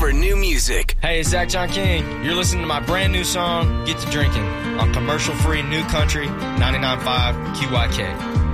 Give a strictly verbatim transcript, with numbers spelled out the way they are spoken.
for new music. Hey, it's Zach John King. You're listening to my brand new song, Get to Drinking, on commercial-free New Country ninety-nine point five Q Y K.